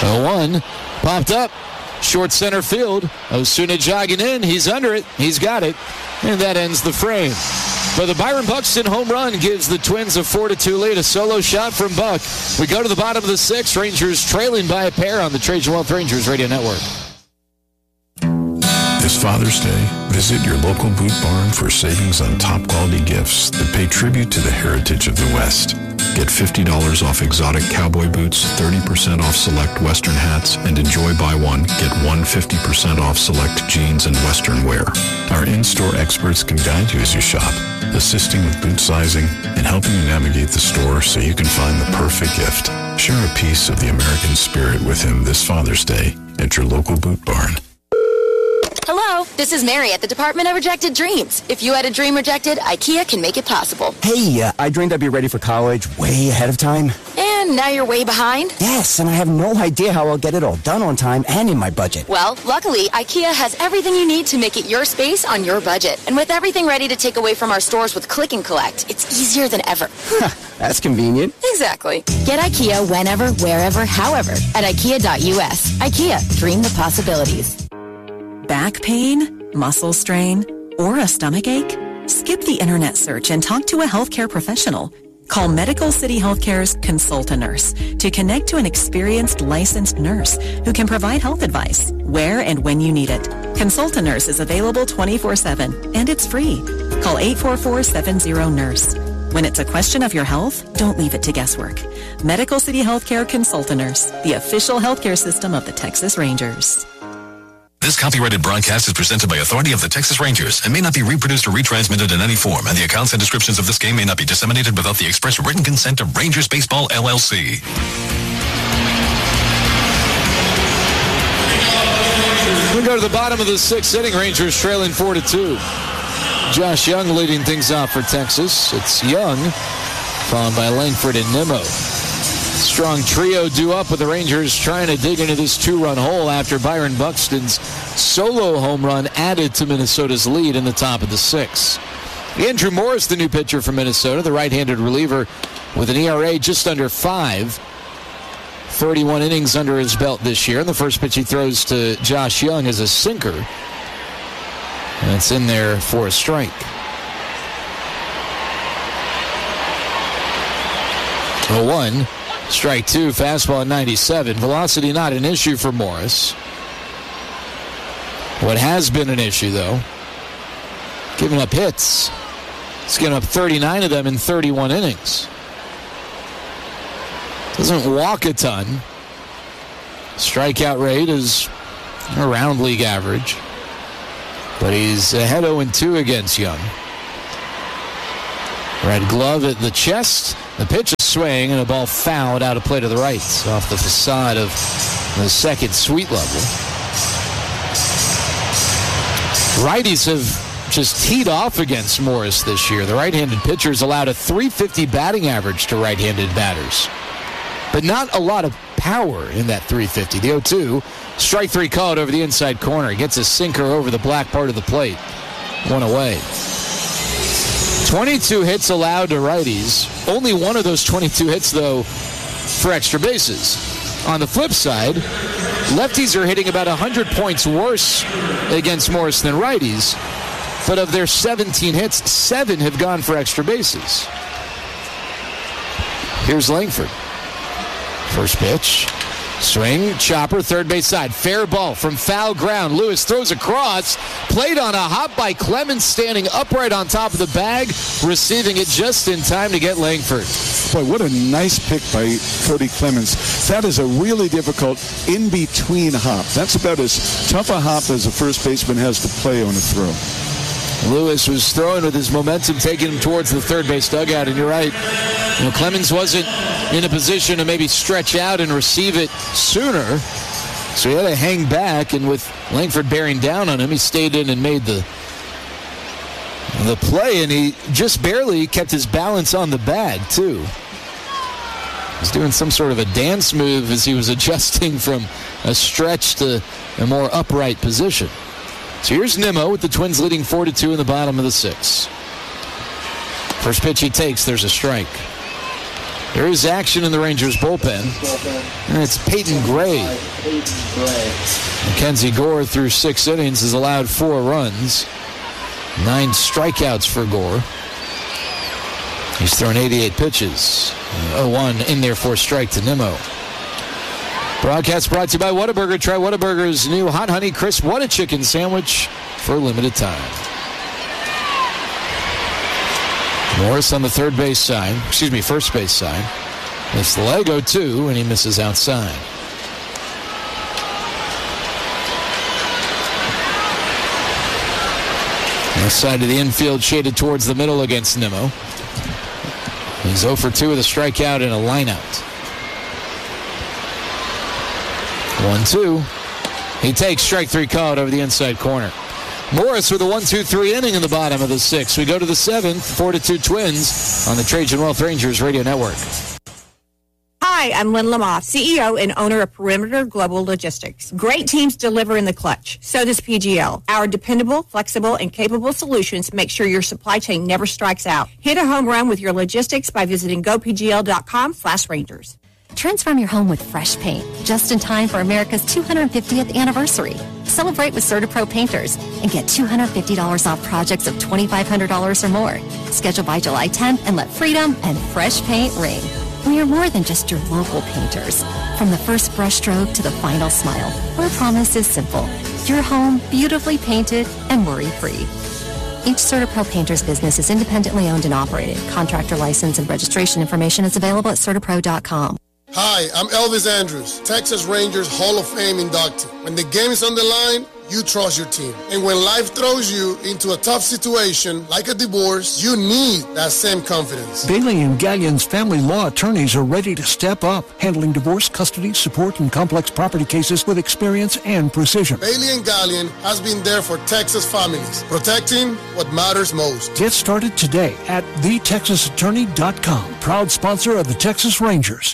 0-1. Popped up. Short center field. Osuna jogging in. He's under it. He's got it. And that ends the frame. But the Byron Buxton home run gives the Twins a 4-2 lead. A solo shot from Buck. We go to the bottom of the 6th. Rangers trailing by a pair on the Trajan Wealth Rangers Radio Network. This Father's Day, visit your local Boot Barn for savings on top quality gifts that pay tribute to the heritage of the West. Get $50 off exotic cowboy boots, 30% off select Western hats, and enjoy buy one, get one 50% off select jeans and Western wear. Our in-store experts can guide you as you shop, assisting with boot sizing and helping you navigate the store so you can find the perfect gift. Share a piece of the American spirit with him this Father's Day at your local Boot Barn. Hello, this is Mary at the Department of Rejected Dreams. If you had a dream rejected, IKEA can make it possible. Hey, I dreamed I'd be ready for college way ahead of time. And now you're way behind? Yes, and I have no idea how I'll get it all done on time and in my budget. Well, luckily, IKEA has everything you need to make it your space on your budget. And with everything ready to take away from our stores with Click and Collect, it's easier than ever. That's convenient. Exactly. Get IKEA whenever, wherever, however at IKEA.us. IKEA, dream the possibilities. Back pain, muscle strain, or a stomach ache? Skip the internet search and talk to a healthcare professional. Call Medical City Healthcare's Consult-A-Nurse to connect to an experienced licensed nurse who can provide health advice where and when you need it. Consult-A-Nurse is available 24/7 and it's free. Call 844-70-NURSE. When it's a question of your health, don't leave it to guesswork. Medical City Healthcare Consult-A-Nurse, the official healthcare system of the Texas Rangers. This copyrighted broadcast is presented by authority of the Texas Rangers and may not be reproduced or retransmitted in any form, and the accounts and descriptions of this game may not be disseminated without the express written consent of Rangers Baseball, LLC. We go to the bottom of the 6th inning. Rangers trailing 4-2. Josh Young leading things off for Texas. It's Young, followed by Langford and Nimmo. Strong trio due up with the Rangers trying to dig into this 2-run hole after Byron Buxton's solo home run added to Minnesota's lead in the top of the 6th. Andrew Morris, the new pitcher for Minnesota, the right-handed reliever with an ERA just under 5. 31 innings under his belt this year. And the first pitch he throws to Josh Young is a sinker. And it's in there for a strike. 0-1. Strike 2, fastball at 97. Velocity not an issue for Morris. What has been an issue, though, giving up hits. He's given up 39 of them in 31 innings. Doesn't walk a ton. Strikeout rate is around league average. But he's ahead 0-2 against Young. Red glove at the chest. The pitch is swing and a ball fouled out of play to the right off the facade of the second suite level. Righties have just teed off against Morris this year. The right-handed pitcher's allowed a .350 batting average to right-handed batters. But not a lot of power in that .350. The 0-2, strike 3 called over the inside corner. Gets a sinker over the black part of the plate. 1 away. 22 hits allowed to righties. Only one of those 22 hits, though, for extra bases. On the flip side, lefties are hitting about 100 points worse against Morris than righties. But of their 17 hits, 7 have gone for extra bases. Here's Langford. First pitch. Swing, chopper, third base side. Fair ball from foul ground. Lewis throws across. Played on a hop by Clemens, standing upright on top of the bag, receiving it just in time to get Langford. Boy, what a nice pick by Cody Clemens. That is a really difficult in-between hop. That's about as tough a hop as a first baseman has to play on a throw. Lewis was throwing with his momentum, taking him towards the third base dugout, and you're right. You know, Clemens wasn't in a position to maybe stretch out and receive it sooner, so he had to hang back, and with Langford bearing down on him, he stayed in and made the play, and he just barely kept his balance on the bag, too. He was doing some sort of a dance move as he was adjusting from a stretch to a more upright position. So here's Nimmo with the Twins leading 4-2 in the bottom of the 6th. First pitch he takes, there's a strike. There is action in the Rangers bullpen, and it's Peyton Gray. Mackenzie Gore, through 6 innings, has allowed 4 runs, 9 strikeouts for Gore. He's thrown 88 pitches, 0-1 in there for a strike to Nimmo. Broadcast brought to you by Whataburger. Try Whataburger's new Hot Honey Crisp Whatachicken sandwich for a limited time. Morris on the first base side. It's the leg 0-2, and he misses outside. Left side of the infield shaded towards the middle against Nimmo. He's 0 for 2 with a strikeout and a lineout. 1-2. He takes strike 3 called over the inside corner. Morris with a 1-2-3 inning in the bottom of the 6th. We go to the 7th, 4-2 Twins on the Trajan Wealth Rangers Radio Network. Hi, I'm Lynn Lamothe, CEO and owner of Perimeter Global Logistics. Great teams deliver in the clutch. So does PGL. Our dependable, flexible, and capable solutions make sure your supply chain never strikes out. Hit a home run with your logistics by visiting gopgl.com/Rangers. Transform your home with fresh paint, just in time for America's 250th anniversary. Celebrate with CertaPro Painters and get $250 off projects of $2,500 or more. Schedule by July 10th and let freedom and fresh paint ring. We are more than just your local painters. From the first brushstroke to the final smile, our promise is simple. Your home beautifully painted and worry-free. Each CertaPro Painters business is independently owned and operated. Contractor license and registration information is available at CertaPro.com. Hi, I'm Elvis Andrews, Texas Rangers Hall of Fame inductee. When the game is on the line, you trust your team. And when life throws you into a tough situation, like a divorce, you need that same confidence. Bailey & Gallion's family law attorneys are ready to step up, handling divorce, custody, support, and complex property cases with experience and precision. Bailey & Gallion has been there for Texas families, protecting what matters most. Get started today at thetexasattorney.com, proud sponsor of the Texas Rangers.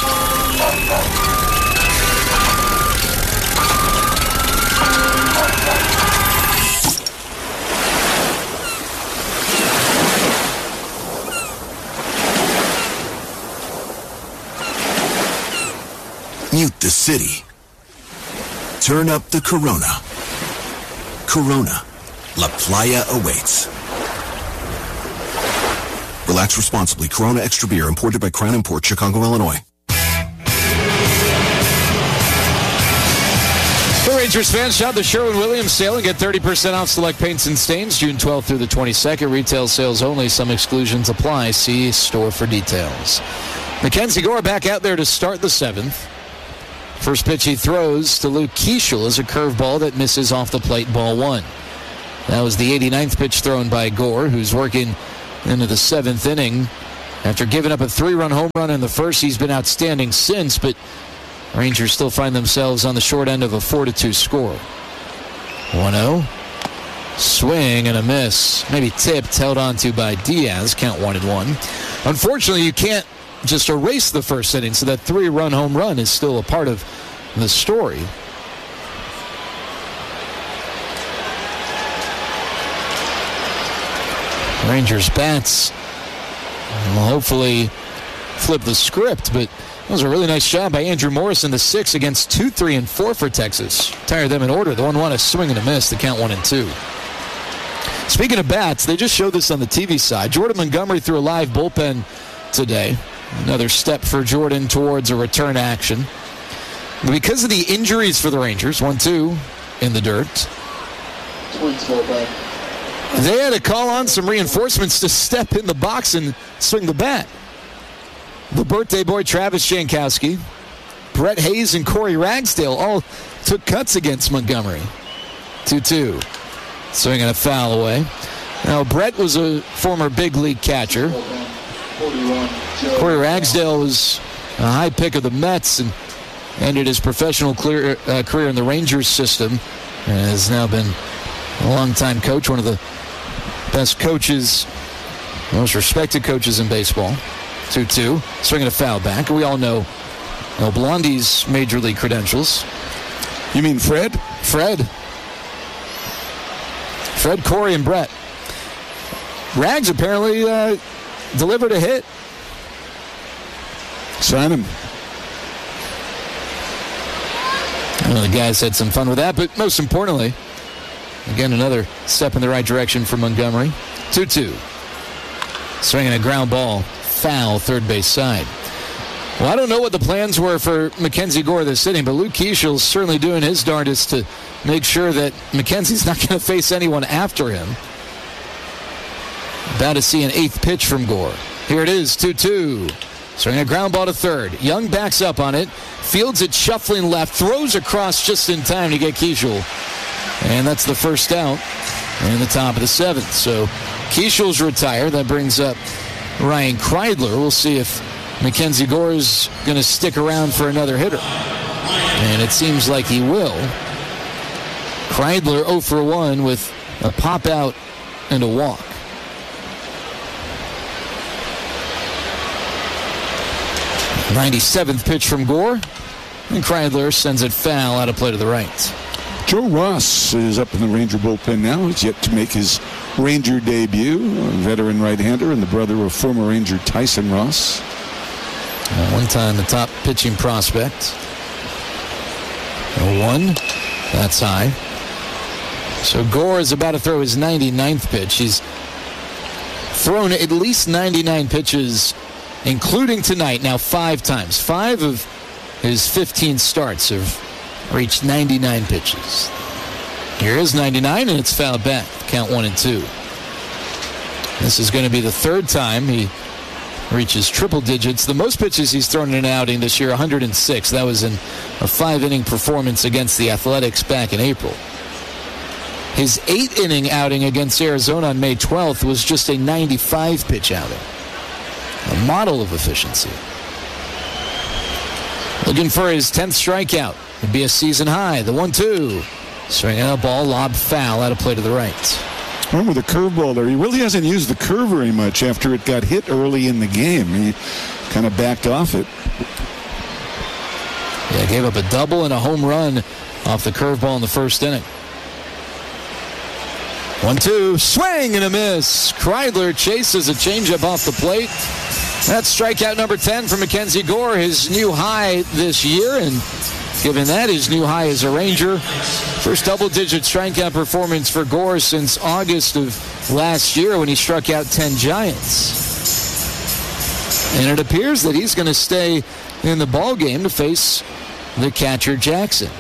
Mute the city. Turn up the Corona. Corona. La Playa awaits. Relax responsibly. Corona Extra Beer, imported by Crown Import, Chicago, Illinois. For Rangers fans, shop the Sherwin-Williams sale and get 30% off select paints and stains June 12th through the 22nd. Retail sales only. Some exclusions apply. See store for details. Mackenzie Gore back out there to start the 7th. First pitch he throws to Luke Keeschel is a curveball that misses off the plate, ball 1. That was the 89th pitch thrown by Gore, who's working into the 7th inning. After giving up a 3-run home run in the first, he's been outstanding since, but Rangers still find themselves on the short end of a 4-2 score. 1-0. Swing and a miss. Maybe tipped, held onto by Diaz. Count 1-1. Unfortunately, you can't just erase the first inning, so that 3-run home run is still a part of the story. Rangers bats will hopefully flip the script, but that was a really nice job by Andrew Morris in the 6th against 2, 3, and 4 for Texas. Tire them in order. The 1-1 is swing and a miss. The count 1-2. Speaking of bats, they just showed this on the TV side. Jordan Montgomery threw a live bullpen today. Another step for Jordan towards a return action. But because of the injuries for the Rangers, 1-2 in the dirt, they had to call on some reinforcements to step in the box and swing the bat. The birthday boy Travis Jankowski, Brett Hayes, and Corey Ragsdale all took cuts against Montgomery. 2-2. Swinging a foul away. Now, Brett was a former big league catcher. Corey Ragsdale was a high pick of the Mets and ended his professional career in the Rangers system, and has now been a longtime coach, one of the best coaches, most respected coaches in baseball. 2-2, swinging a foul back. We all know Blondie's major league credentials. You mean Fred? Fred, Corey, and Brett. Rags apparently delivered a hit. Sign him. Well, the guys had some fun with that, but most importantly, again, another step in the right direction for Montgomery. 2-2. Swinging a ground ball. Foul, third base side. Well, I don't know what the plans were for Mackenzie Gore this inning, but Luke Keishel's certainly doing his darndest to make sure that Mackenzie's not going to face anyone after him. About to see an eighth pitch from Gore. Here it is, 2-2. Swinging a ground ball to third. Young backs up on it, fields it shuffling left, throws across just in time to get Keischel. And that's the first out in the top of the seventh. So Keishel's retired. That brings up Ryan Kreidler. We'll see if Mackenzie Gore is going to stick around for another hitter. And it seems like he will. Kreidler 0 for 1 with a pop out and a walk. '97th pitch from Gore, and Kreidler sends it foul out of play to the right. Joe Ross is up in the Ranger bullpen now. He's yet to make his Ranger debut. A veteran right-hander and the brother of former Ranger Tyson Ross. One time the top pitching prospect. 1. That's high. So Gore is about to throw his 99th pitch. He's thrown at least 99 pitches, including tonight, now 5 times. 5 of his 15 starts have reached 99 pitches. Here is 99, and it's fouled back. Count 1-2. This is going to be the third time he reaches triple digits. The most pitches he's thrown in an outing this year, 106. That was in a 5-inning performance against the Athletics back in April. His 8-inning outing against Arizona on May 12th was just a 95-pitch outing. A model of efficiency. Looking for his 10th strikeout. It'd be a season high. The 1-2. Swinging a ball, lob foul out of play to the right. With a curveball there. He really hasn't used the curve very much after it got hit early in the game. He kind of backed off it. Yeah, gave up a double and a home run off the curveball in the first inning. 1-2, swing and a miss. Kreidler chases a changeup off the plate. That's strikeout number 10 for Mackenzie Gore, his new high this year, and given that his new high as a Ranger. First double-digit strikeout performance for Gore since August of last year when he struck out 10 Giants. And it appears that he's going to stay in the ball game to face the catcher Jackson.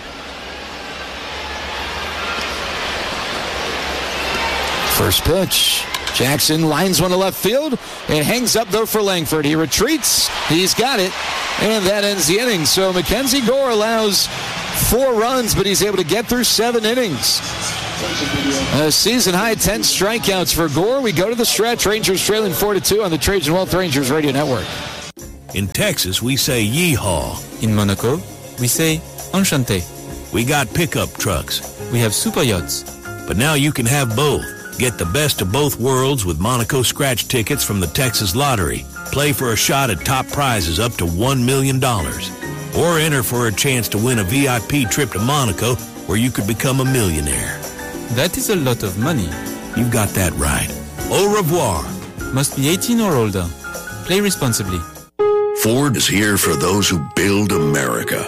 First pitch. Jackson lines one to left field. It hangs up, though, for Langford. He retreats. He's got it. And that ends the inning. So Mackenzie Gore allows 4 runs, but he's able to get through 7 innings. A season-high 10 strikeouts for Gore. We go to the stretch. Rangers trailing 4-2 on the Trajan Wealth Rangers Radio Network. In Texas, we say yeehaw. In Monaco, we say enchanté. We got pickup trucks. We have super yachts. But now you can have both. Get the best of both worlds with Monaco scratch tickets from the Texas Lottery. Play for a shot at top prizes up to $1 million. Or enter for a chance to win a VIP trip to Monaco where you could become a millionaire. That is a lot of money. You got that right. Au revoir. Must be 18 or older. Play responsibly. Ford is here for those who build America.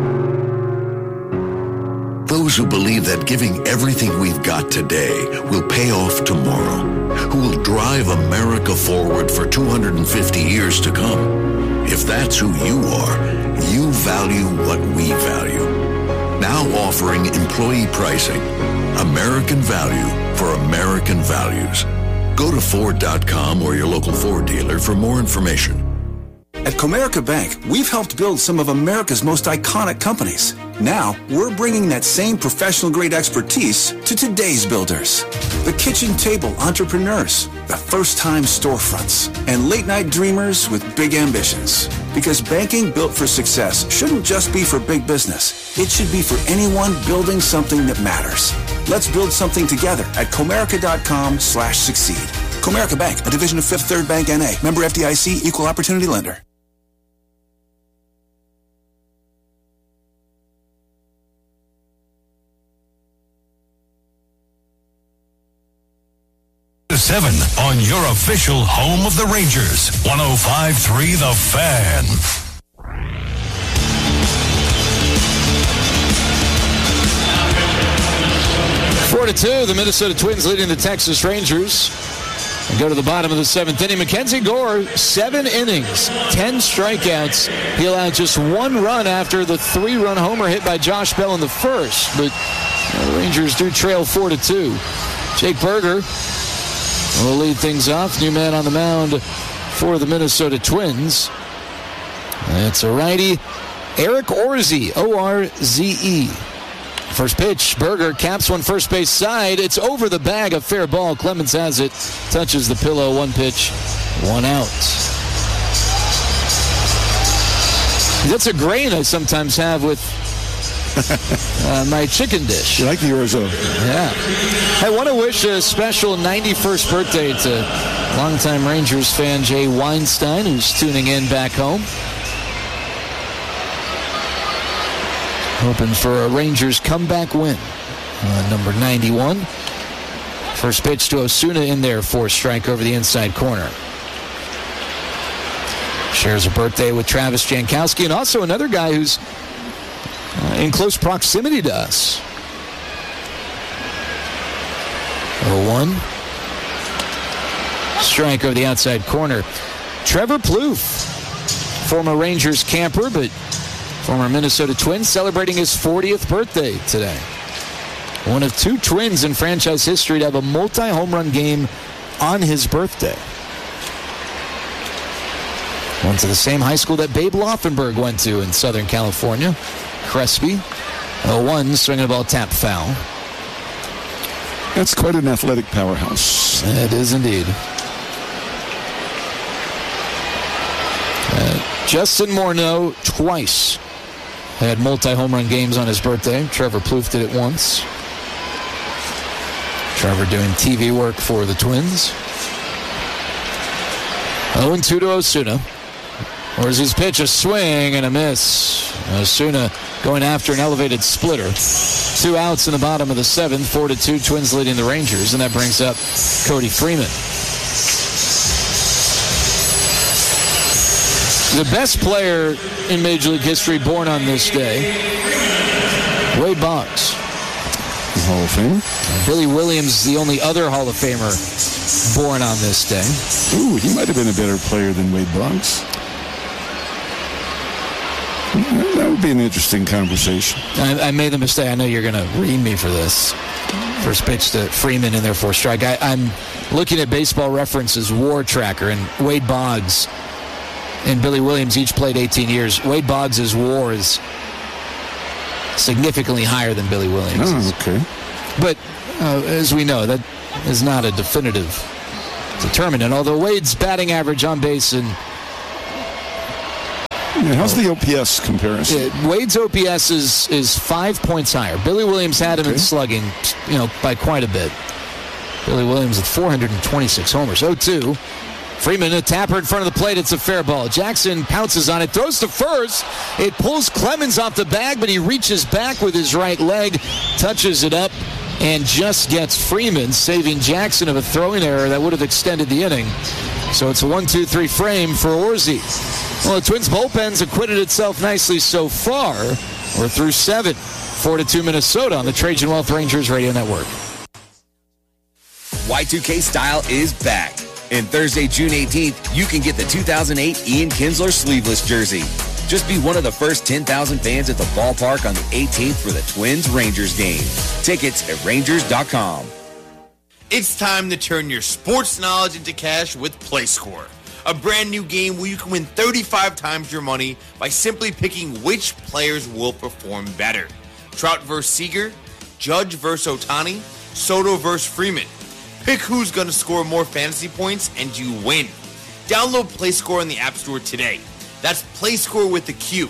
Those who believe that giving everything we've got today will pay off tomorrow. Who will drive America forward for 250 years to come. If that's who you are, you value what we value. Now offering employee pricing. American value for American values. Go to Ford.com or your local Ford dealer for more information. At Comerica Bank, we've helped build some of America's most iconic companies. Now, we're bringing that same professional-grade expertise to today's builders. The kitchen table entrepreneurs, the first-time storefronts, and late-night dreamers with big ambitions. Because banking built for success shouldn't just be for big business. It should be for anyone building something that matters. Let's build something together at Comerica.com/succeed. Comerica Bank, a division of Fifth Third Bank N.A. Member FDIC, Equal Opportunity Lender. 7 on your official home of the Rangers. 105.3 The Fan. 4-2, the Minnesota Twins leading the Texas Rangers. And go to the bottom of the 7th inning. Mackenzie Gore, 7 innings, 10 strikeouts. He allowed just 1 run after the 3-run homer hit by Josh Bell in the first. But the Rangers do trail 4-2. Jake Burger will lead things off. New man on the mound for the Minnesota Twins. It's a righty, Eric Orze, O-R-Z-E. First pitch, Burger caps one first base side. It's over the bag, a fair ball. Clemens has it, touches the pillow. 1 pitch, 1 out. That's a grain I sometimes have with my chicken dish. You like the orzo? Yeah. I want to wish a special 91st birthday to longtime Rangers fan Jay Weinstein, who's tuning in back home. Hoping for a Rangers comeback win. Number 91. First pitch to Osuna in there for a strike over the inside corner. Shares a birthday with Travis Jankowski, and also another guy who's in close proximity to us. 0-1. Strike over the outside corner. Trevor Plouffe, former Rangers camper, but former Minnesota Twin, celebrating his 40th birthday today. One of 2 Twins in franchise history to have a multi-home run game on his birthday. Went to the same high school that Babe Laufenberg went to in Southern California. Crespi. 0-1, swinging the ball, tap foul. That's quite an athletic powerhouse. It is indeed. Justin Morneau twice had multi-home run games on his birthday. Trevor Plouffe did it once. Trevor doing TV work for the Twins. 0-2 to Osuna. Orze's pitch, a swing and a miss. Osuna going after an elevated splitter. 2 outs in the bottom of the 7th. 4-2, Twins leading the Rangers, and that brings up Cody Freeman. The best player in Major League history born on this day, Wade Boggs. Hall of Fame. Billy Williams, the only other Hall of Famer born on this day. Ooh, he might have been a better player than Wade Boggs. That would be an interesting conversation. I made the mistake. I know you're going to read me for this. First pitch to Freeman in there for a strike. I'm looking at Baseball Reference's WAR tracker, and Wade Boggs and Billy Williams each played 18 years. Wade Boggs' WAR is significantly higher than Billy Williams. Oh, okay. But as we know, that is not a definitive determinant. Although Wade's batting average on base and how's the OPS comparison? Wade's OPS is 5 points higher. Billy Williams had him in slugging, by quite a bit. Billy Williams with 426 homers. 0-2. Freeman, a tapper in front of the plate. It's a fair ball. Jackson pounces on it, throws to first. It pulls Clemens off the bag, but he reaches back with his right leg, touches it up, and just gets Freeman, saving Jackson of a throwing error that would have extended the inning. So it's a 1-2-3 frame for Orze. Well, the Twins' bullpen's acquitted itself nicely so far. We're through 7. 4-2 Minnesota on the Trajan Wealth Rangers Radio Network. Y2K Style is back. And Thursday, June 18th, you can get the 2008 Ian Kinsler sleeveless jersey. Just be one of the first 10,000 fans at the ballpark on the 18th for the Twins-Rangers game. Tickets at Rangers.com. It's time to turn your sports knowledge into cash with PlayScore. A brand new game where you can win 35 times your money by simply picking which players will perform better. Trout versus Seager, Judge versus Ohtani, Soto versus Freeman. Pick who's going to score more fantasy points and you win. Download PlayScore in the App Store today. That's PlayScore with the Q.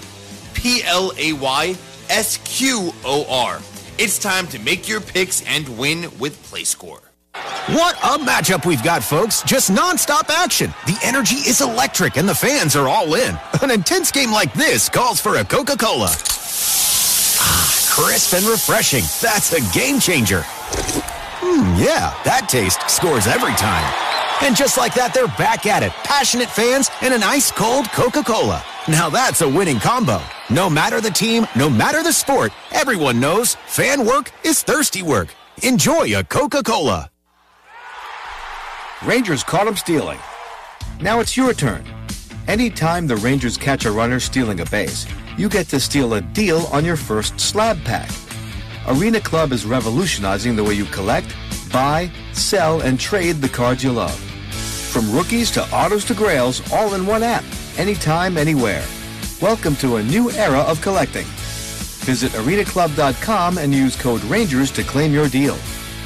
PLAYSQOR. It's time to make your picks and win with PlayScore. What a matchup we've got, folks. Just nonstop action. The energy is electric and the fans are all in. An intense game like this calls for a Coca-Cola. Crisp and refreshing. That's a game changer. Yeah, that taste scores every time. And just like that, they're back at it. Passionate fans and an ice-cold Coca-Cola. Now that's a winning combo. No matter the team, no matter the sport, everyone knows fan work is thirsty work. Enjoy a Coca-Cola. Rangers caught him stealing. Now it's your turn. Anytime the Rangers catch a runner stealing a base, you get to steal a deal on your first slab pack. Arena Club is revolutionizing the way you collect, buy, sell, and trade the cards you love. From rookies to autos to grails, all in one app, anytime, anywhere. Welcome to a new era of collecting. Visit arenaclub.com and use code RANGERS to claim your deal.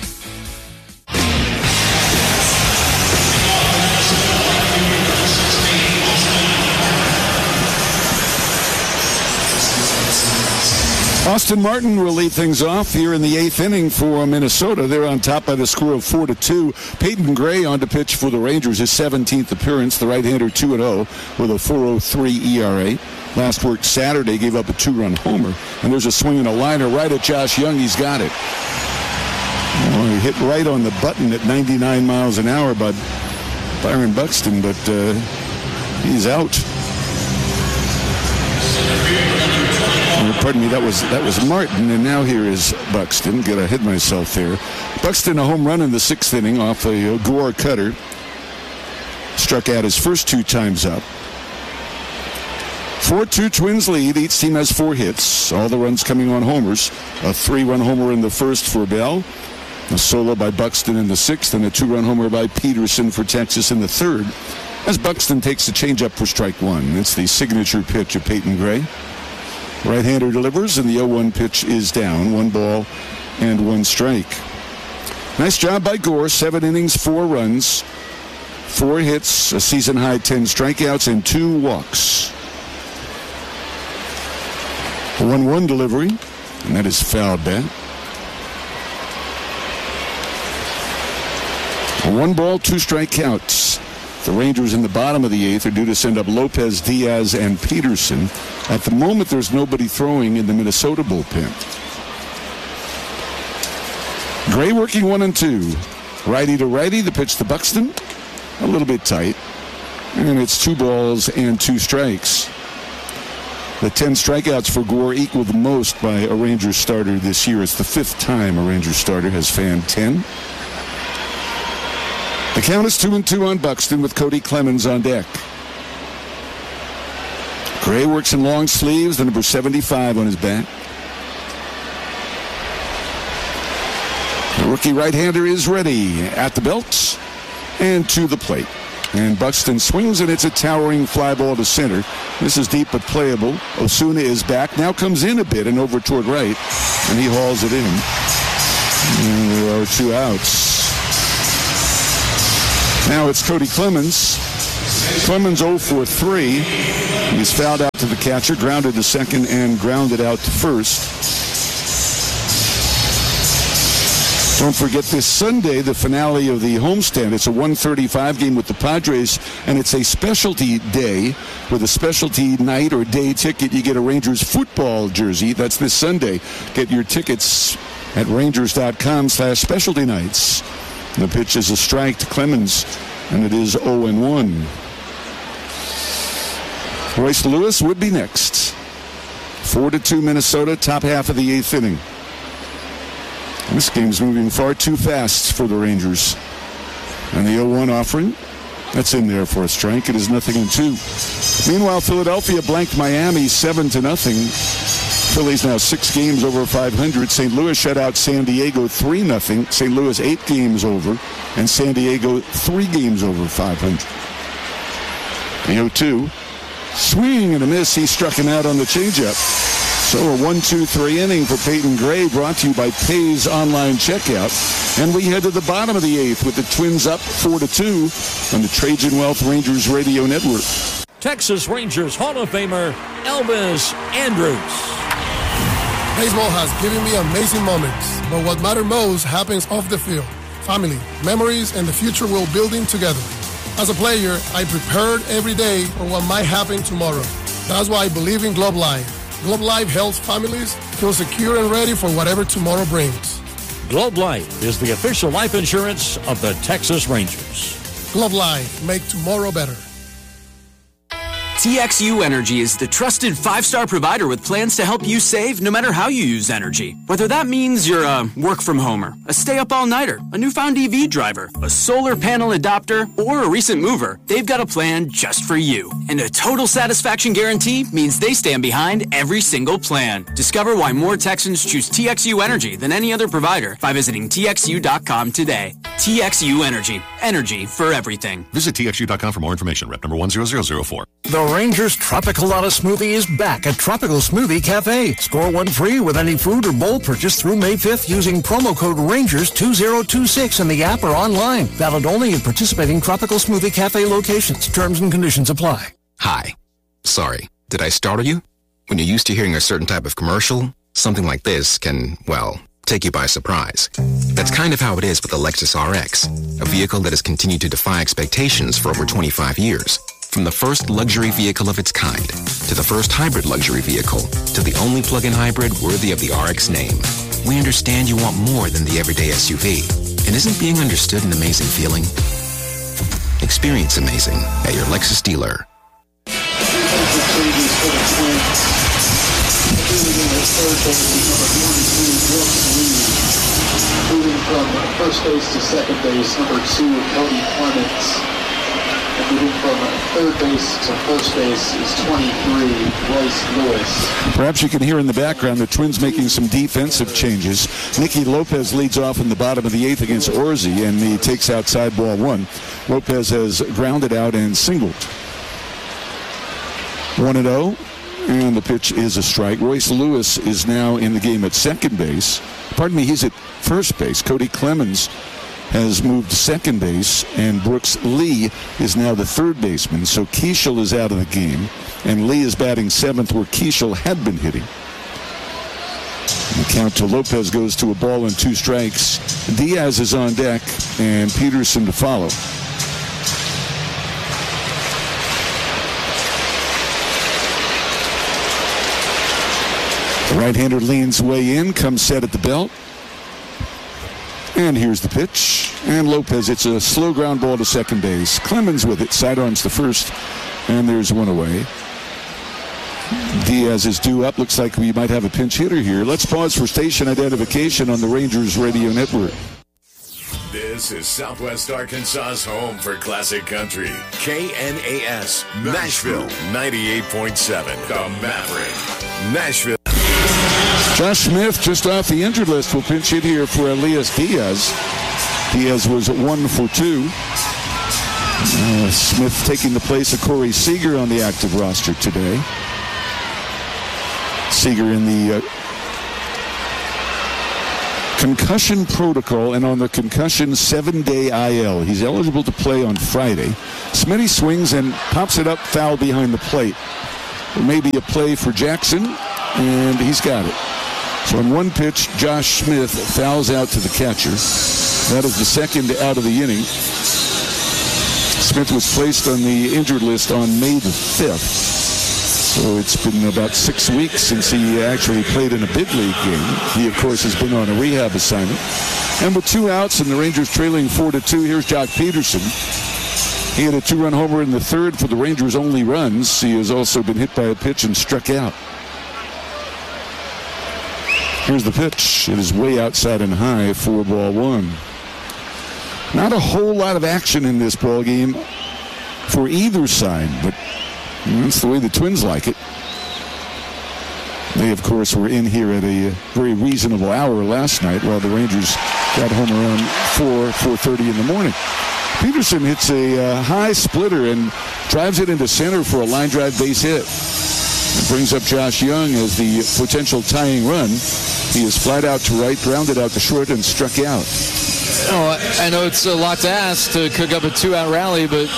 Austin Martin will lead things off here in the 8th inning for Minnesota. They're on top by the score of 4-2. Peyton Gray on to pitch for the Rangers, his 17th appearance. The right-hander 2-0 with a 4.03 ERA. Last work Saturday, gave up a 2-run homer. And there's a swing and a liner right at Josh Young. He's got it. Oh, he hit right on the button at 99 miles an hour by Byron Buxton, but he's out. Pardon me, that was Martin, and now here is Buxton. Get ahead of myself there. Buxton, a home run in the 6th inning off a Gore cutter. Struck out his first 2 times up. 4-2 Twins lead. Each team has 4 hits. All the runs coming on homers. A 3-run homer in the first for Bell. A solo by Buxton in the 6th, and a 2-run homer by Peterson for Texas in the 3rd. As Buxton takes the changeup for strike 1. It's the signature pitch of Peyton Gray. Right-hander delivers, and the 0-1 pitch is down. 1 ball and 1 strike. Nice job by Gore. 7 innings, 4 runs, 4 hits, a season-high 10 strikeouts, and 2 walks. A 1-1 delivery, and that is fouled back. A 1 ball, 2 strike counts. The Rangers in the bottom of the 8th are due to send up Lopez, Diaz, and Peterson. At the moment, there's nobody throwing in the Minnesota bullpen. Gray working 1-2. Righty to righty, the pitch to Buxton. A little bit tight. And it's 2 balls and 2 strikes. The 10 strikeouts for Gore equal the most by a Rangers starter this year. It's the 5th time a Rangers starter has fanned 10. The count is 2-2 on Buxton with Cody Clemens on deck. Gray works in long sleeves, the number 75 on his back. The rookie right-hander is ready at the belt and to the plate. And Buxton swings, and it's a towering fly ball to center. This is deep but playable. Osuna is back, now comes in a bit and over toward right, and he hauls it in. And there are 2 outs. Now it's Cody Clemens. Clemens 0 for 3. He's fouled out to the catcher, grounded to second, and grounded out to first. Don't forget this Sunday, the finale of the homestand. It's a 1:35 game with the Padres, and it's a specialty day. With a specialty night or day ticket, you get a Rangers football jersey. That's this Sunday. Get your tickets at Rangers.com/specialty nights. The pitch is a strike to Clemens, and it is 0-1. Royce Lewis would be next. 4-2 Minnesota, top half of the 8th inning. This game's moving far too fast for the Rangers. And the 0-1 offering, that's in there for a strike. It is 0-2. Meanwhile, Philadelphia blanked Miami 7-0. Phillies now 6 games over 500. St. Louis shut out San Diego 3-0. St. Louis 8 games over, and San Diego 3 games over 500. The 0-2. Swing and a miss. He struck him out on the changeup. So a 1-2-3 inning for Peyton Gray, brought to you by Pay's Online Checkout. And we head to the bottom of the 8th with the Twins up 4-2 on the Trajan Wealth Rangers Radio Network. Texas Rangers Hall of Famer Elvis Andrus. Baseball has given me amazing moments, but what matters most happens off the field. Family, memories, and the future we're building together. As a player, I prepared every day for what might happen tomorrow. That's why I believe in Globe Life. Globe Life helps families feel secure and ready for whatever tomorrow brings. Globe Life is the official life insurance of the Texas Rangers. Globe Life, make tomorrow better. TXU Energy is the trusted 5-star provider with plans to help you save no matter how you use energy. Whether that means you're a work-from-homer, a stay-up-all-nighter, a newfound EV driver, a solar panel adopter, or a recent mover, they've got a plan just for you. And a total satisfaction guarantee means they stand behind every single plan. Discover why more Texans choose TXU Energy than any other provider by visiting TXU.com today. TXU Energy. Energy for everything. Visit TXU.com for more information. Rep number 10004. The Rangers Tropicalata Smoothie is back at Tropical Smoothie Cafe. Score one free with any food or bowl purchase through May 5th using promo code RANGERS2026 in the app or online. Valid only at participating Tropical Smoothie Cafe locations. Terms and conditions apply. Hi. Sorry. Did I startle you? When you're used to hearing a certain type of commercial, something like this can, well, take you by surprise. That's kind of how it is with the Lexus RX, a vehicle that has continued to defy expectations for over 25 years. From the first luxury vehicle of its kind, to the first hybrid luxury vehicle, to the only plug-in hybrid worthy of the RX name. We understand you want more than the everyday SUV. And isn't being understood an amazing feeling? Experience amazing at your Lexus dealer. Moving from first base to second base, number 2, Cody Clemens. And moving from third base to first base is 23, Royce Lewis. Perhaps you can hear in the background the Twins making some defensive changes. Nicky Lopez leads off in the bottom of the 8th against Orsi, and he takes outside ball 1. Lopez has grounded out and singled. 1-0, and the pitch is a strike. Royce Lewis is now in the game at second base. Pardon me, he's at first base. Cody Clemens has moved to second base, and Brooks Lee is now the third baseman. So Keishel is out of the game, and Lee is batting 7th where Keishel had been hitting. The count to Lopez goes to a ball and 2 strikes. Diaz is on deck, and Peterson to follow. The right-hander leans way in, comes set at the belt. And here's the pitch. And Lopez, it's a slow ground ball to second base. Clemens with it, sidearms to first. And there's one away. Diaz is due up. Looks like we might have a pinch hitter here. Let's pause for station identification on the Rangers Radio Network. This is Southwest Arkansas's home for classic country. KNAS, Nashville, 98.7. The Maverick, Nashville. Josh Smith, just off the injured list, will pinch hit here for Elias Diaz. Diaz was 1 for 2. Smith taking the place of Corey Seager on the active roster today. Seager in the concussion protocol and on the concussion 7-day IL. He's eligible to play on Friday. Smitty swings and pops it up foul behind the plate. Maybe a play for Jackson, and he's got it. So on one pitch, Josh Smith fouls out to the catcher. That is the second out of the inning. Smith was placed on the injured list on May the 5th. So it's been about 6 weeks since he actually played in a big league game. He, of course, has been on a rehab assignment. And with 2 outs and the Rangers trailing 4-2, here's Jock Peterson. He had a 2-run homer in the 3rd for the Rangers' only runs. He has also been hit by a pitch and struck out. Here's the pitch. It is way outside and high, 4-1. Not a whole lot of action in this ball game for either side, but that's the way the Twins like it. They, of course, were in here at a very reasonable hour last night while the Rangers got home around 4:30 in the morning. Peterson hits a high splitter and drives it into center for a line drive base hit. It brings up Josh Young as the potential tying run. He is flat out to right, grounded out to short, and struck out. Oh, I know it's a lot to ask to cook up a 2-out rally, but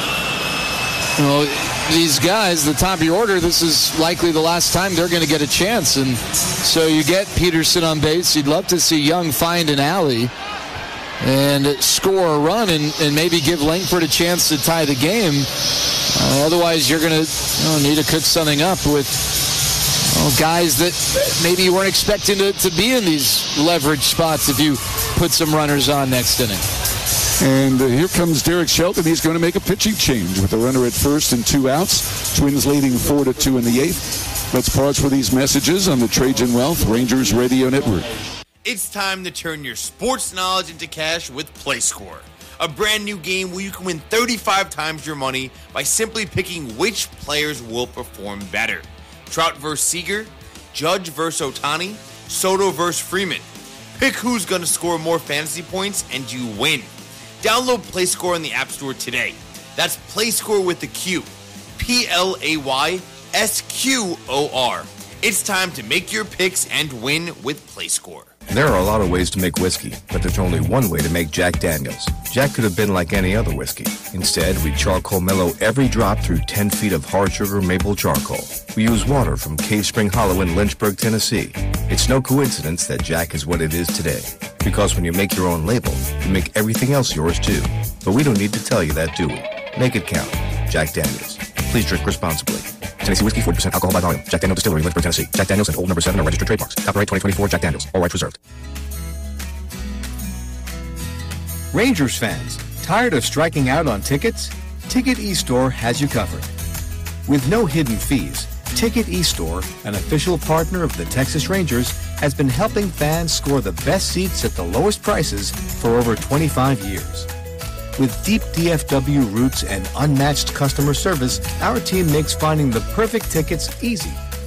these guys, the top of your order, this is likely the last time they're going to get a chance. And so you get Peterson on base. You'd love to see Young find an alley and score a run and maybe give Langford a chance to tie the game. Otherwise, you're going to need to cook something up with guys that maybe you weren't expecting to be in these leverage spots if you put some runners on next inning. And here comes Derek Shelton. He's going to make a pitching change with a runner at first and 2 outs. Twins leading 4-2 in the 8th. Let's pause for these messages on the Trajan Wealth Rangers Radio Network. It's time to turn your sports knowledge into cash with PlayScore, a brand new game where you can win 35 times your money by simply picking which players will perform better. Trout versus Seager, Judge versus Ohtani, Soto versus Freeman. Pick who's going to score more fantasy points and you win. Download PlayScore in the App Store today. That's PlayScore with the Q. PLAYSQOR. It's time to make your picks and win with PlayScore. There are a lot of ways to make whiskey, but there's only one way to make Jack Daniels. Jack could have been like any other whiskey. Instead, we charcoal mellow every drop through 10 feet of hard sugar maple charcoal. We use water from Cave Spring Hollow in Lynchburg, Tennessee. It's no coincidence that Jack is what it is today. Because when you make your own label, you make everything else yours too. But we don't need to tell you that, do we? Make it count. Jack Daniels. Please drink responsibly. Tennessee Whiskey, 40% alcohol by volume. Jack Daniels Distillery, Lynchburg, Tennessee. Jack Daniels and Old No. 7 are registered trademarks. Copyright 2024 Jack Daniels. All rights reserved. Rangers fans, tired of striking out on tickets? Ticket eStore has you covered. With no hidden fees, Ticket eStore, an official partner of the Texas Rangers, has been helping fans score the best seats at the lowest prices for over 25 years. With deep DFW roots and unmatched customer service, our team makes finding the perfect tickets easy.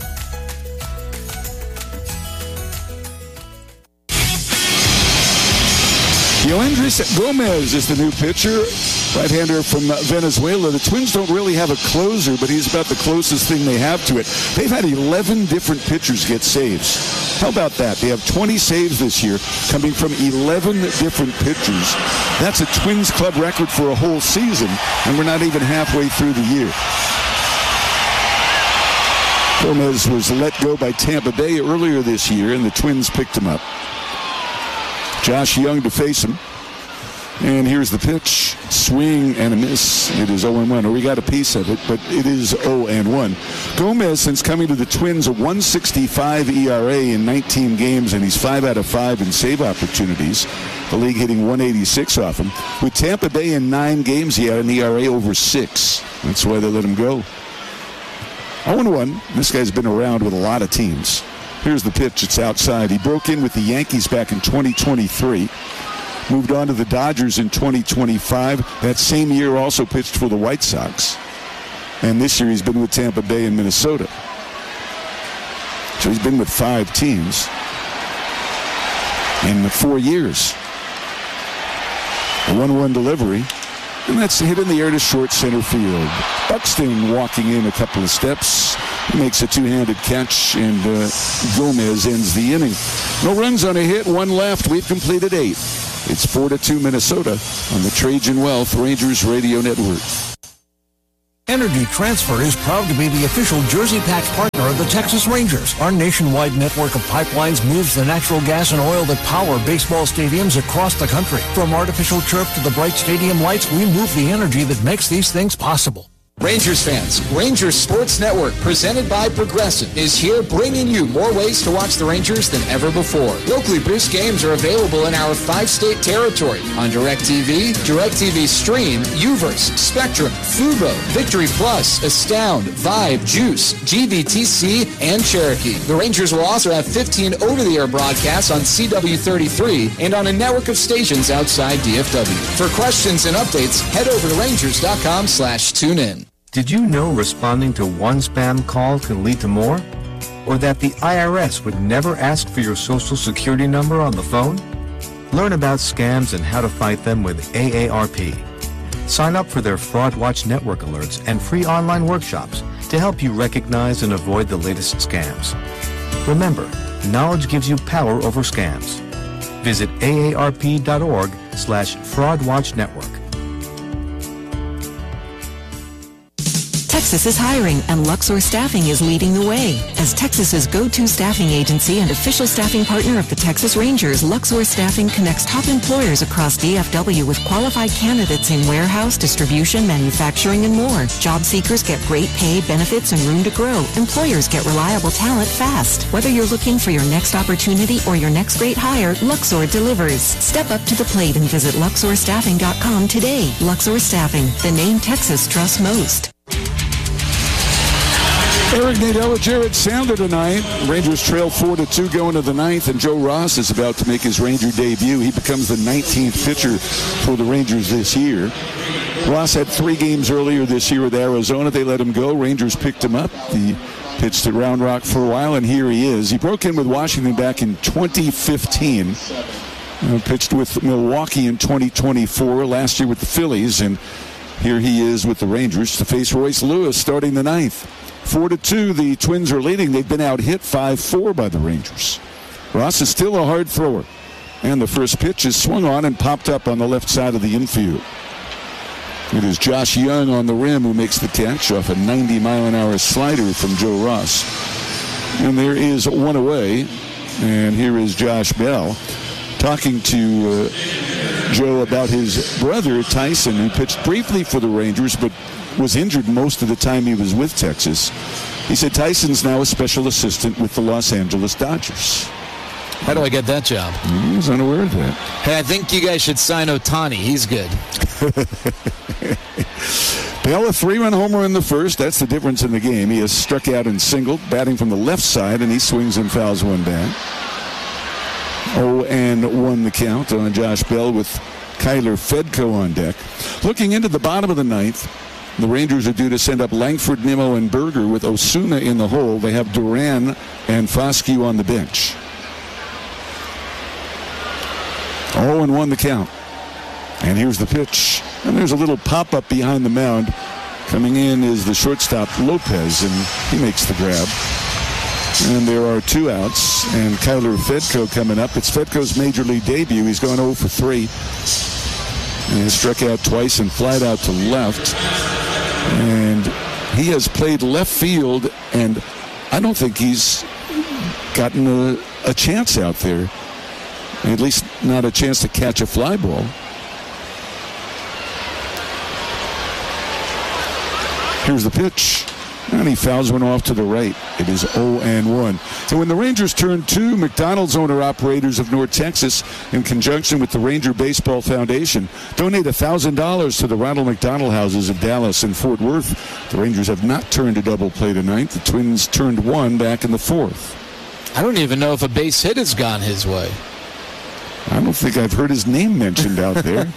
Yoendris Gomez is the new pitcher, right-hander from Venezuela. The Twins don't really have a closer, but he's about the closest thing they have to it. They've had 11 different pitchers get saves. How about that? They have 20 saves this year, coming from 11 different pitchers. That's a Twins club record for a whole season, and we're not even halfway through the year. Gomez was let go by Tampa Bay earlier this year, and the Twins picked him up. Josh Young to face him. And here's the pitch. Swing and a miss. It is 0-1. Or we got a piece of it, but it is 0-1. Gomez, since coming to the Twins, a 1.65 ERA in 19 games, and he's 5 out of 5 in save opportunities. The league hitting 186 off him. With Tampa Bay in 9 games, he had an ERA over 6. That's why they let him go. 0-1. This guy's been around with a lot of teams. Here's the pitch. It's outside. He broke in with the Yankees back in 2023. Moved on to the Dodgers in 2025. That same year also pitched for the White Sox. And this year he's been with Tampa Bay and Minnesota. So he's been with 5 teams in 4 years. A 1-1 delivery. And that's hit in the air to short center field. Buxton walking in a couple of steps. He makes a two-handed catch, and Gomez ends the inning. No runs on a hit, 1 left. We've completed 8. It's 4-2 Minnesota on the Trajan Wealth Rangers Radio Network. Energy Transfer is proud to be the official Jersey Patch partner of the Texas Rangers. Our nationwide network of pipelines moves the natural gas and oil that power baseball stadiums across the country. From artificial turf to the bright stadium lights, we move the energy that makes these things possible. Rangers fans, Rangers Sports Network, presented by Progressive, is here bringing you more ways to watch the Rangers than ever before. Locally produced games are available in our 5-state territory on DirecTV, DirecTV Stream, Uverse, Spectrum, Fubo, Victory Plus, Astound, Vibe, Juice, GVTC, and Cherokee. The Rangers will also have 15 over-the-air broadcasts on CW33 and on a network of stations outside DFW. For questions and updates, head over to Rangers.com/tunein. Did you know responding to one spam call can lead to more? Or that the IRS would never ask for your social security number on the phone? Learn about scams and how to fight them with AARP. Sign up for their Fraud Watch Network alerts and free online workshops to help you recognize and avoid the latest scams. Remember, knowledge gives you power over scams. Visit aarp.org/fraudwatchnetwork. Texas is hiring, and Luxor Staffing is leading the way. As Texas's go-to staffing agency and official staffing partner of the Texas Rangers, Luxor Staffing connects top employers across DFW with qualified candidates in warehouse, distribution, manufacturing, and more. Job seekers get great pay, benefits, and room to grow. Employers get reliable talent fast. Whether you're looking for your next opportunity or your next great hire, Luxor delivers. Step up to the plate and visit LuxorStaffing.com today. Luxor Staffing, the name Texas trusts most. Eric Nadella, Jared Sander tonight. Rangers trail 4-2 going to the ninth, and Joe Ross is about to make his Ranger debut. He becomes the 19th pitcher for the Rangers this year. Ross had 3 games earlier this year with Arizona. They let him go. Rangers picked him up. He pitched at Round Rock for a while, and here he is. He broke in with Washington back in 2015. Pitched with Milwaukee in 2024, last year with the Phillies, and here he is with the Rangers to face Royce Lewis starting the ninth. 4-2, the Twins are leading. They've been out hit 5-4 by the Rangers. Ross is still a hard thrower, and the first pitch is swung on and popped up on the left side of the infield. It is Josh Young on the rim who makes the catch off a 90-mile-an-hour slider from Joe Ross. And there is one away, and here is Josh Bell talking to Joe about his brother, Tyson, who pitched briefly for the Rangers, but was injured most of the time he was with Texas. He said Tyson's now a special assistant with the Los Angeles Dodgers. How do I get that job? I was unaware of that. Hey, I think you guys should sign Ohtani. He's good. Bell, a 3-run homer in the first. That's the difference in the game. He has struck out and singled, batting from the left side, and he swings and fouls one back. 0-1 the count on Josh Bell with Kyler Fedko on deck. Looking into the bottom of the ninth, the Rangers are due to send up Langford, Nimmo, and Berger with Osuna in the hole. They have Duran and Foscue on the bench. 0-1 the count. And here's the pitch. And there's a little pop-up behind the mound. Coming in is the shortstop, Lopez, and he makes the grab. And there are 2 outs, and Kyler Fedko coming up. It's Fedko's major league debut. He's going 0 for 3. And he struck out twice and flied out to left. And he has played left field, and I don't think he's gotten a chance out there. At least not a chance to catch a fly ball. Here's the pitch. And he fouls one off to the right. It is 0-1. So when the Rangers turn 2, McDonald's owner-operators of North Texas, in conjunction with the Ranger Baseball Foundation, donate $1,000 to the Ronald McDonald Houses of Dallas and Fort Worth. The Rangers have not turned a double play tonight. The Twins turned 1 back in the 4th. I don't even know if a base hit has gone his way. I don't think I've heard his name mentioned out there.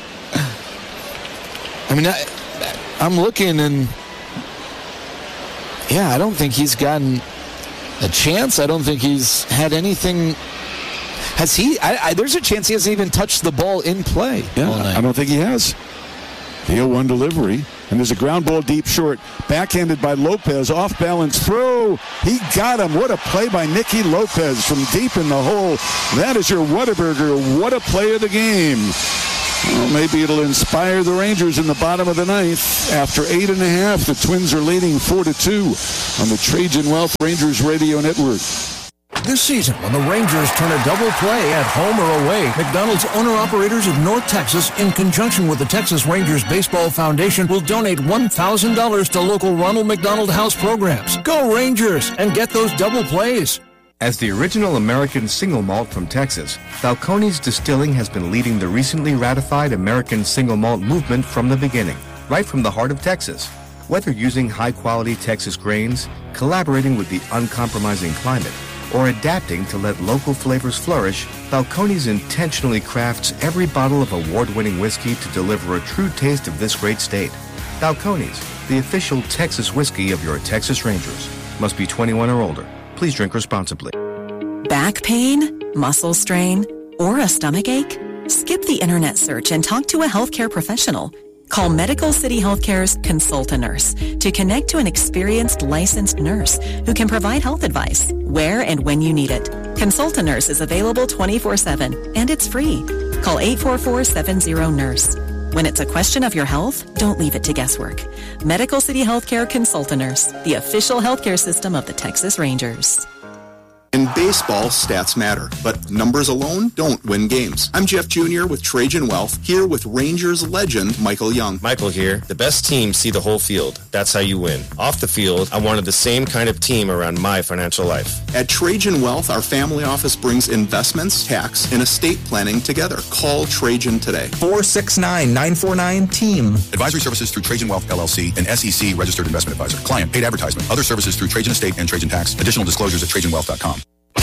I mean, I'm looking, and yeah, I don't think he's gotten a chance. I don't think he's had anything. Has he? There's a chance he hasn't even touched the ball in play. Yeah, I don't think he has. The 0-1 delivery. And there's a ground ball deep short. Backhanded by Lopez. Off balance throw. He got him. What a play by Nicky Lopez from deep in the hole. That is your Whataburger. What a play of the game. Well, maybe it'll inspire the Rangers in the bottom of the ninth. After 8.5, the Twins are leading 4-2 on the Trajan Wealth Rangers Radio Network. This season, when the Rangers turn a double play at home or away, McDonald's owner-operators of North Texas, in conjunction with the Texas Rangers Baseball Foundation, will donate $1,000 to local Ronald McDonald House programs. Go Rangers and get those double plays. As the original American single malt from Texas, Balcones Distilling has been leading the recently ratified American single malt movement from the beginning, right from the heart of Texas. Whether using high-quality Texas grains, collaborating with the uncompromising climate, or adapting to let local flavors flourish, Balcones intentionally crafts every bottle of award-winning whiskey to deliver a true taste of this great state. Balcones, the official Texas whiskey of your Texas Rangers. Must be 21 or older. Please drink responsibly. Back pain, muscle strain, or a stomach ache? Skip the internet search and talk to a healthcare professional. Call Medical City Healthcare's Consult-A-Nurse to connect to an experienced licensed nurse who can provide health advice where and when you need it. Consult-A-Nurse is available 24/7 and it's free. Call 844-70-NURSE. When it's a question of your health, don't leave it to guesswork. Medical City Healthcare Consult a Nurse, the official healthcare system of the Texas Rangers. In baseball, stats matter, but numbers alone don't win games. I'm Jeff Jr. with Trajan Wealth, here with Rangers legend Michael Young. Michael here. The best teams see the whole field. That's how you win. Off the field, I wanted the same kind of team around my financial life. At Trajan Wealth, our family office brings investments, tax, and estate planning together. Call Trajan today. 469-949-TEAM. Advisory services through Trajan Wealth, LLC, an SEC registered investment advisor. Client paid advertisement. Other services through Trajan Estate and Trajan Tax. Additional disclosures at TrajanWealth.com.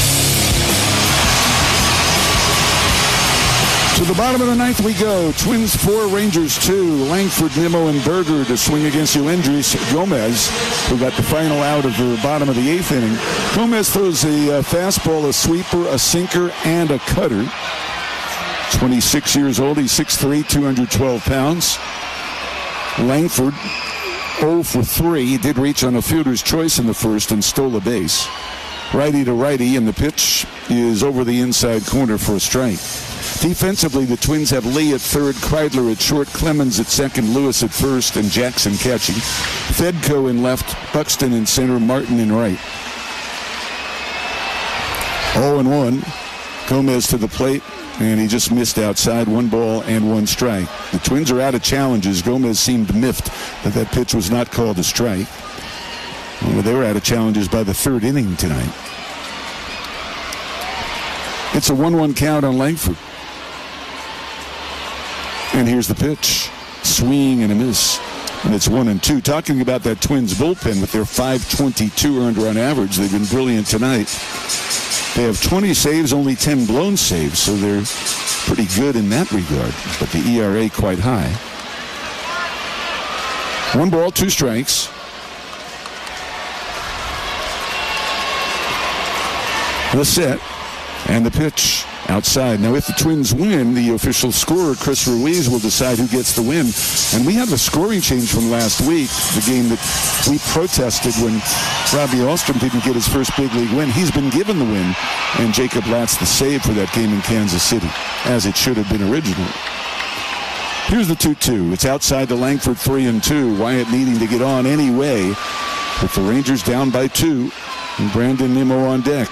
To the bottom of the ninth we go. Twins 4, Rangers 2. Langford, Nimmo, and Berger to swing against Yoendris Gomez, who got the final out of the bottom of the eighth inning. Gomez throws a fastball, a sweeper, a sinker, and a cutter. 26 years old. He's 6'3", 212 pounds. Langford 0 for 3. He did reach on a fielder's choice in the first and stole a base. Righty to righty, and the pitch is over the inside corner for a strike. Defensively, the Twins have Lee at third, Kreidler at short, Clemens at second, Lewis at first, and Jackson catching. Fedko in left, Buxton in center, Martin in right. 0-1. Gomez to the plate, and he just missed outside. 1 ball and 1 strike. The Twins are out of challenges. Gomez seemed miffed that pitch was not called a strike. Well, they were out of challenges by the third inning tonight. It's a 1-1 count on Langford. And here's the pitch. Swing and a miss. And it's 1-2. Talking about that Twins bullpen with their .522 earned run average, they've been brilliant tonight. They have 20 saves, only 10 blown saves, so they're pretty good in that regard. But the ERA quite high. 1 ball, 2 strikes. The set and the pitch outside. Now, if the Twins win, the official scorer, Chris Ruiz, will decide who gets the win. And we have a scoring change from last week, the game that we protested when Robbie Ahlstrom didn't get his first big league win. He's been given the win, and Jacob Latz the save for that game in Kansas City, as it should have been originally. Here's the 2-2. It's outside to Langford, 3-2. Wyatt needing to get on anyway, with the Rangers down by 2, and Brandon Nimmo on deck.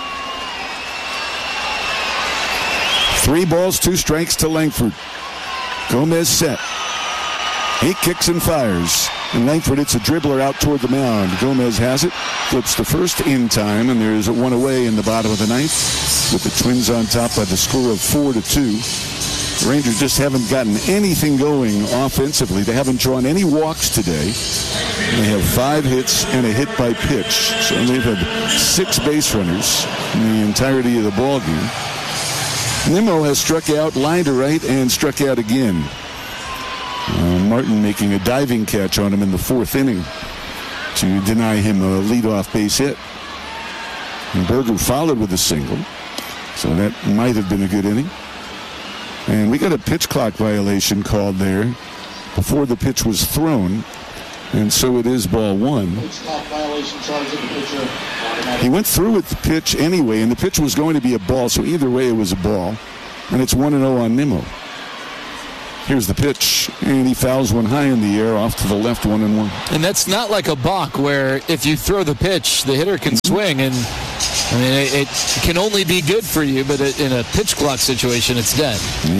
3 balls, 2 strikes to Langford. Gomez set. He kicks and fires. And Langford hits a dribbler out toward the mound. Gomez has it. Flips to first in time. And there's a 1 away in the bottom of the ninth, with the Twins on top by the score of 4-2. The Rangers just haven't gotten anything going offensively. They haven't drawn any walks today. They have 5 hits and a hit by pitch. So they've had 6 base runners in the entirety of the ballgame. Nimmo has struck out, lined to right, and struck out again. Martin making a diving catch on him in the 4th inning to deny him a leadoff base hit. And Berger followed with a single, so that might have been a good inning. And we got a pitch clock violation called there before the pitch was thrown, and so it is ball 1. Pitch clock violation charge of the pitcher. He went through with the pitch anyway, and the pitch was going to be a ball, so either way it was a ball. And it's 1-0 on Nimmo. Here's the pitch, and he fouls one high in the air off to the left, 1-1. And that's not like a balk where if you throw the pitch, the hitter can swing, and I mean it can only be good for you, but in a pitch clock situation, it's dead. Yeah.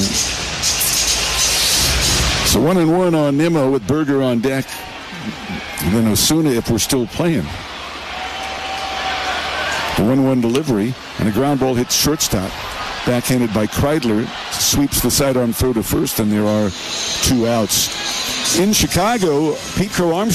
So 1-1 on Nimmo with Berger on deck. And then Osuna if we're still playing. The 1-1 delivery, and a ground ball hits shortstop. Backhanded by Kreidler, sweeps the sidearm throw to first, and there are 2 outs. In Chicago, Pete Crow Armstrong